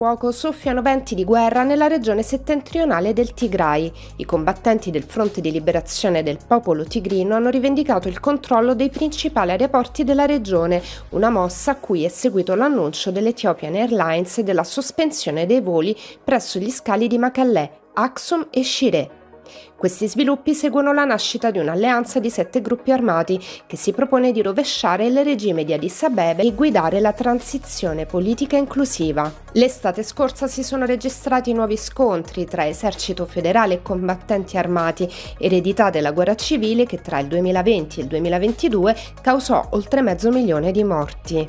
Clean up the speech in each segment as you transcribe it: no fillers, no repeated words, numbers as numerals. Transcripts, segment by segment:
Fuoco soffiano venti di guerra nella regione settentrionale del Tigray. I combattenti del Fronte di Liberazione del Popolo Tigrino hanno rivendicato il controllo dei principali aeroporti della regione, una mossa a cui è seguito l'annuncio dell'Ethiopian Airlines della sospensione dei voli presso gli scali di Mekelle, Aksum e Shire. Questi sviluppi seguono la nascita di un'alleanza di 7 gruppi armati che si propone di rovesciare il regime di Addis Abeba e guidare la transizione politica inclusiva. L'estate scorsa si sono registrati nuovi scontri tra esercito federale e combattenti armati, eredità della guerra civile che tra il 2020 e il 2022 causò oltre 500.000 di morti.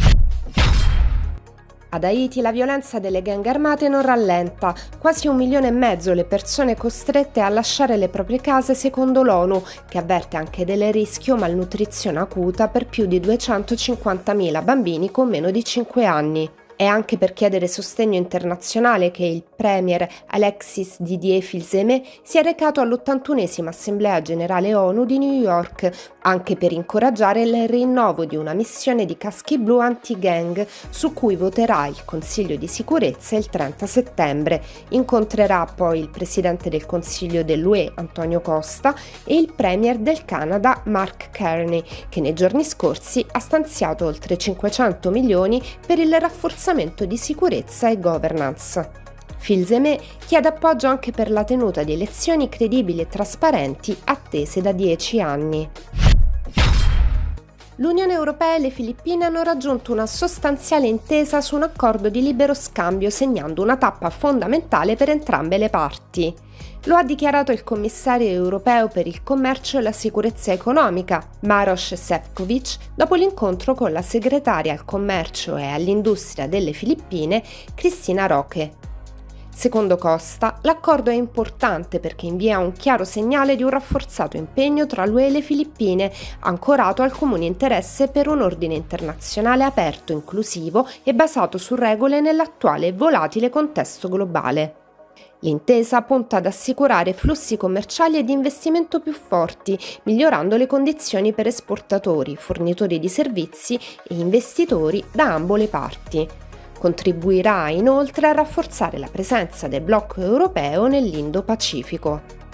Ad Haiti la violenza delle gang armate non rallenta, quasi 1,5 milioni le persone costrette a lasciare le proprie case secondo l'ONU, che avverte anche del rischio malnutrizione acuta per più di 250.000 bambini con meno di 5 anni. È anche per chiedere sostegno internazionale che il premier Alexis Didier Filzeme si è recato all'81esima Assemblea Generale ONU di New York, anche per incoraggiare il rinnovo di una missione di caschi blu anti-gang su cui voterà il Consiglio di sicurezza il 30 settembre. Incontrerà poi il presidente del Consiglio dell'UE Antonio Costa e il premier del Canada Mark Carney, che nei giorni scorsi ha stanziato oltre 500 milioni per il rafforzamento di sicurezza e governance. Filzeme chiede appoggio anche per la tenuta di elezioni credibili e trasparenti attese da 10 anni. L'Unione Europea e le Filippine hanno raggiunto una sostanziale intesa su un accordo di libero scambio, segnando una tappa fondamentale per entrambe le parti. Lo ha dichiarato il commissario europeo per il commercio e la sicurezza economica, Maroš Šefčovič, dopo l'incontro con la segretaria al commercio e all'industria delle Filippine, Cristina Roque. Secondo Costa, l'accordo è importante perché invia un chiaro segnale di un rafforzato impegno tra l'UE e le Filippine, ancorato al comune interesse per un ordine internazionale aperto, inclusivo e basato su regole nell'attuale e volatile contesto globale. L'intesa punta ad assicurare flussi commerciali e di investimento più forti, migliorando le condizioni per esportatori, fornitori di servizi e investitori da ambo le parti. Contribuirà inoltre a rafforzare la presenza del blocco europeo nell'Indo-Pacifico.